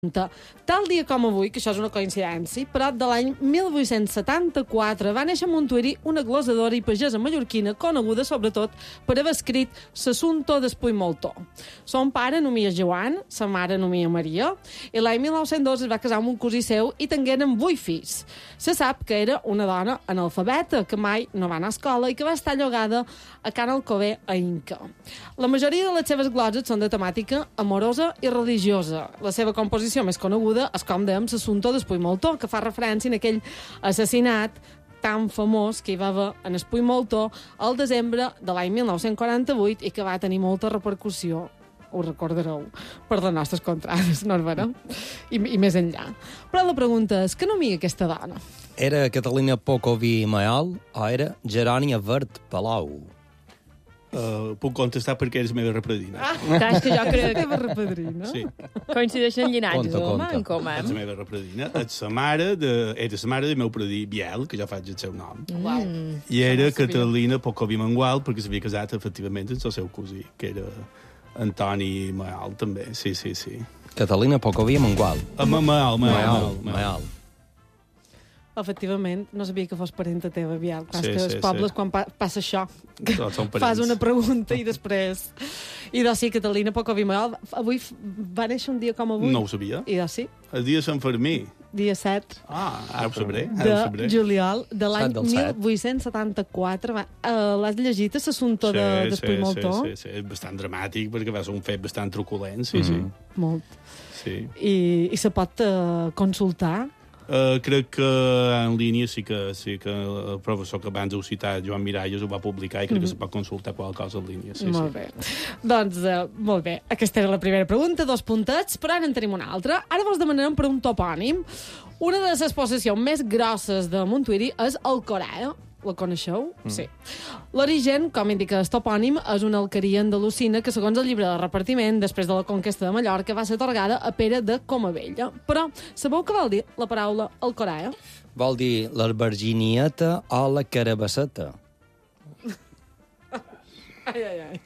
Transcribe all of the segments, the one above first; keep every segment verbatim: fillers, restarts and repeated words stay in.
Tal dia com avui, que això és una coincidència, però de l'any mil vuit-cents setanta-quatre va néixer a Montuïri una glosadora i pagesa mallorquina coneguda sobretot per haver escrit l'Assumpto d'Espuy Moltó. Son pare nomia Joan, sa mare nomia Maria, i l'any mil nou-cents dos es va casar amb un cosí seu i tingueren vuit fills. Se sap que era una dona analfabeta, que mai no va anar a escola i que va estar llogada a Can Alcover a Inca. La majoria de les seves gloses són de temàtica amorosa i religiosa. La seva composició més coneguda és, com dèiem, l'Assumpto d'Espuy Moltó, que fa referència a aquell assassinat tan famós que hi va haver en Espuy Moltó al desembre de l'any mil nou-cents quaranta-vuit i que va tenir molta repercussió, ho recordareu, per les nostres contrades, no és vera? I, I més enllà. Però la pregunta és, què nomia aquesta dona? Era Catalina Pocoví Mayol o era Jerònia Vert Palau? Uh, puc contestar perquè és meva repadrina. Ah, clar, és que jo crec que... Teva repadrina? Sí. Coincideixen llinatges, Conta, home, conta. en comú. És la meva repadrina. És la mare de... Era la mare del meu predí Biel, que jo faig el seu nom. Uau. I era Catalina Pocoví Mangual, perquè s'havia casat, efectivament, amb el seu cosí, que era Antoni Mayol, també. Sí, sí, sí. Catalina Pocoví Mangual. Amb Mayol, Mayol. Mayol. Efectivament, no sabia que fos parenta teva, Biel. Clar, Sí, que sí, els pobles, sí. quan pa passa això, Tots són parents. fas una pregunta i després... I doncs sí, Catalina Pocoví Mayol, avui f- va néixer un dia com avui. No ho sabia. I doncs sí, El dia de Sant Fermí. dia set Ah, ara ho sabré. Ara de ho sabré. juliol de l'any Set del set. mil vuit-cents setanta-quatre. Va, uh, l'has llegit, l'Assumpto de, d'Espuy Moltó? Sí, sí, sí, és bastant dramàtic perquè va ser un fet bastant truculent, sí, Mhm. Molt. sí. sí. I, i se pot uh, consultar? Uh, crec que en línia sí que, sí que el professor que abans heu citat, Joan Miralles, ho va publicar i crec mm -hmm. que se pot consultar qualsevol cosa en línia. Sí, Molt sí. bé. Doncs, uh, molt bé. Aquesta era la primera pregunta, dos puntets, però ara en tenim una altra. Ara vos demanarem per un topònim. Una de les possessions més grosses de Montuïri és el Corea. La coneixeu? Mm. Sí. L'origen, com indica el topònim, és una alqueria andalusina que, segons el llibre de repartiment, després de la conquesta de Mallorca, va ser atorgada a Pere de Comabella. Però sabeu què vol dir la paraula Alcorea? Vol dir l'alberginieta o la carabasseta? Ai, ai, ai.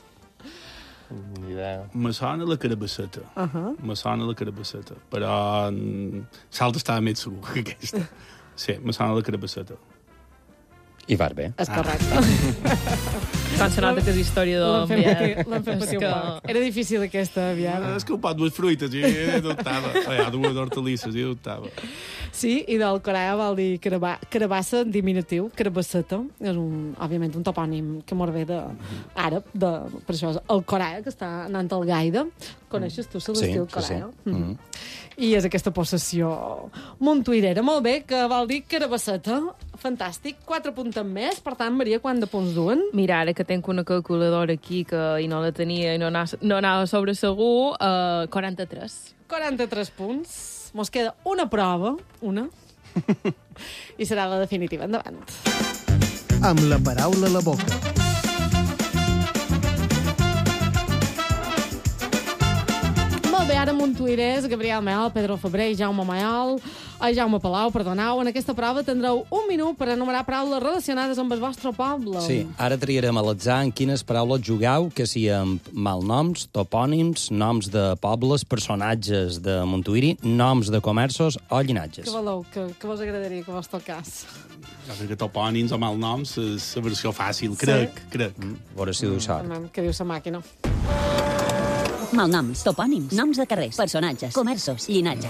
Ni idea. Me sona la carabasseta. Uh -huh. Me sona la carabasseta. Però mm, l'altra estava més segur que aquesta. Sí, me sona la carabasseta. I va bé. És correcte. Quan se nota que és historiador, L'hem fet Biel. patir, l'hem fet És patir un que- poc. Era difícil aquesta, Biel. És que ho pot dues fruites i he dubtava. Hi ha dues hortalisses i dubtava. Sí, i del Corea vol dir caraba, carabassa en diminutiu, carabasseta. És, un, òbviament, un topònim que mos ve d'àrab, de, per això és el Corea, que està anant al Gaida. Coneixes tu l'estil sí, Corea? sí. Mm -hmm. Mm. I és aquesta possessió montuirera. Molt bé, que vol dir carabasseta. Fantàstic. Quatre punts més. Per tant, Maria, quant de punts duen? Mira, ara que tenc una calculadora aquí que i no la tenia i no anava, no anava sobre segur, uh, quaranta-tres. quaranta-tres punts. Mos queda una prova, una, i serà la definitiva. Endavant. Amb la paraula a la boca. Molt bé, ara Montuirers, Gabriel Mayol, Pedro Febrer i Jaume Mayol, ai, Jaume Palau, perdoneu. En aquesta prova tindreu un minut per enumerar paraules relacionades amb el vostre poble. Sí, ara triarem a l'atzar en quines paraules jugueu, que siguin malnoms, topònims, noms de pobles, personatges de Montuïri, noms de comerços o llinatges. Què voleu? Que, que vos agradaria que vos tocàs? Jo crec que topònims o malnoms és la versió fàcil, crec, Sí. crec. A veure si du sort. Anem, què diu sa màquina? Malnoms, topònims, noms de carrers, personatges, comerços, llinatges.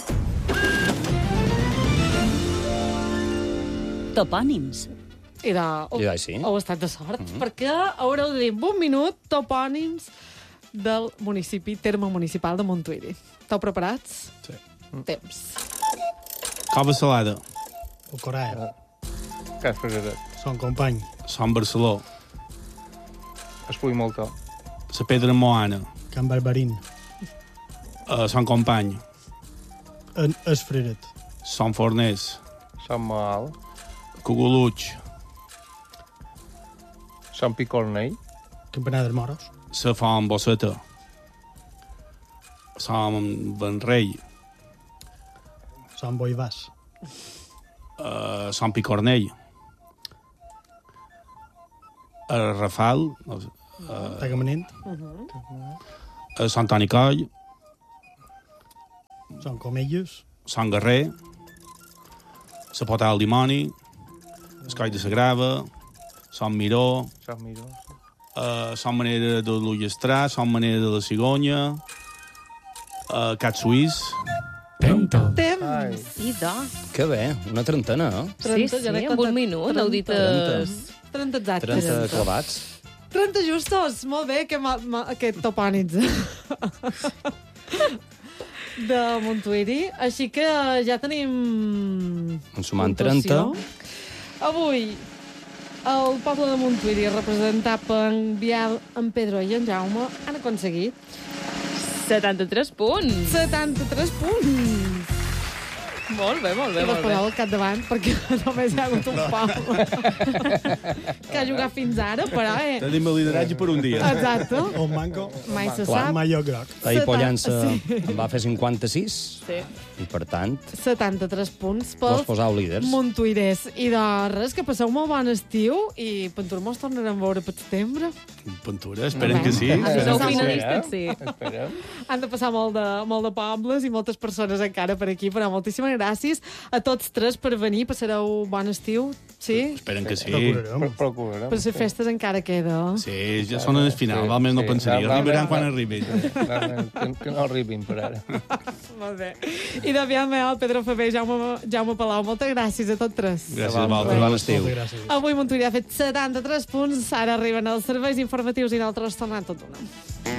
Topònims. I de... I de, sí. Heu estat de sort, perquè haureu de dir en un minut topònims del municipi, terme municipal de Montuïri. Esteu preparats? Sí. Temps. Cova Salada, El Corea. Cas Fregaret. Son company. Son Barceló, Espuy Moltó. la Pedra Moana, Can Barberín. uh, Son Company, En Esfreret. Son Forners, Sant Maal. Cogoluig, Sant Picornell. Campanar dels Moros. la Font Bosseta, Son Benrei, Son Boivàs. uh, Son Picornell, uh, Rafal, no sé, Tagamanent. uh, Sant Antoni Coll, Són comelles. Sant Guerrer, la Potada del Dimoni, el Coll de la Grava, Sant Miró, Sant Miró. uh, Sant Manera de l'Ullestrà, Sant Manera de la Cigonya, uh, Cat Suís... Temps! Ai, Idò. Que bé, una trentena, eh? Sí, trenta, sí, ja n'he en un comptat minut heu dit... trenta. es- trenta exactes. trenta clavats. trenta justos, molt bé, que ma, ma, aquest topònims de Montuïri. Així que ja tenim... En sumant puntuació. trenta. Avui, el poble de Montuïri, representat per en Biel, en Pedro i en Jaume, han aconseguit setanta-tres punts. setanta-tres punts. Molt bé, molt bé, I molt bé. l'espanyola al capdavant, perquè només hi ha hagut un poble que ha jugat fins ara, però... Eh... Tenim el lideratge per un dia. Exacte. Un manco. Mai se Clar. sap. Maio groc. Ahir Setanta- Pollença sí. en va fer cinquanta-sis Sí. i, per tant, setanta-tres punts vos pels posau líders. montuirers. I de res, que passeu molt bon estiu i Pentura mos tornarem a veure per setembre. Pintura, esperen Bé. que sí. Ah, Si sí, sou sí. finalistes, sí. Esperem. Han de passar molt de, molt de pobles i moltes persones encara per aquí, però moltíssimes gràcies a tots tres per venir. Passareu bon estiu, sí? Esperen que sí. Procurarem. Pro- Procurarem. Per les festes encara queda. Sí, ja són en el final, sí, almenys no sí. pensaria. Realment- Arribaran quan arribin. Realment, que, que no arribin per ara. Molt bé. I de Biel Meol, Pedro Faber, Jaume, Jaume Palau, moltes gràcies a tots tres. Gràcies a Bon vosaltres. estiu. Moltes gràcies. Avui Montuïri ha fet setanta-tres punts, ara arriben els serveis informatius i nosaltres tornem tot d'una.